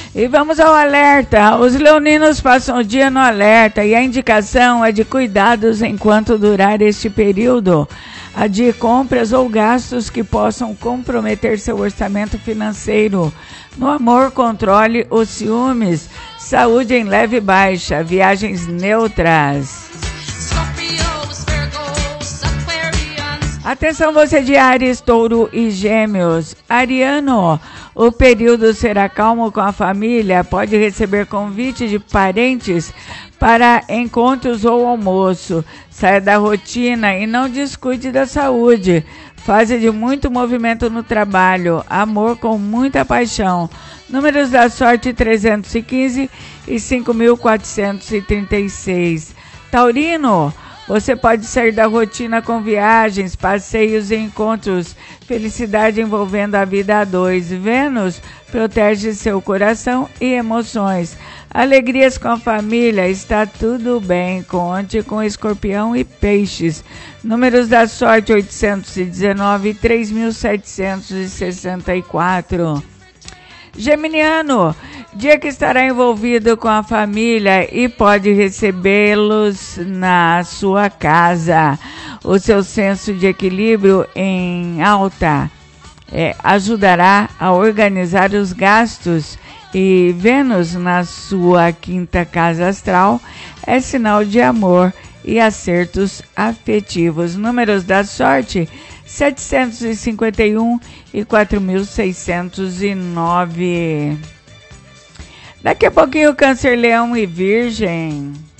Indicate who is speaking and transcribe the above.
Speaker 1: E vamos ao alerta. Os leoninos passam o dia no alerta e a indicação é de cuidados enquanto durar este período. Adie compras ou gastos que possam comprometer seu orçamento financeiro. No amor, controle os ciúmes. Saúde em leve e baixa. Viagens neutras. Atenção você de Áries, Touro e Gêmeos. Ariano, o período será calmo com a família, pode receber convite de parentes para encontros ou almoço. Saia da rotina e não descuide da saúde. Fase de muito movimento no trabalho, amor com muita paixão. Números da sorte 315 e 5.436. Taurino, você pode sair da rotina com viagens, passeios e encontros. Felicidade envolvendo a vida a dois. Vênus protege seu coração e emoções. Alegrias com a família, está tudo bem. Conte com Escorpião e Peixes. Números da sorte 819 e 3.764. Geminiano, dia que estará envolvido com a família e pode recebê-los na sua casa. O seu senso de equilíbrio em alta ajudará a organizar os gastos e Vênus na sua quinta casa astral é sinal de amor e acertos afetivos. Números da sorte 751 e 4.609. Daqui a pouquinho, Câncer, Leão e Virgem.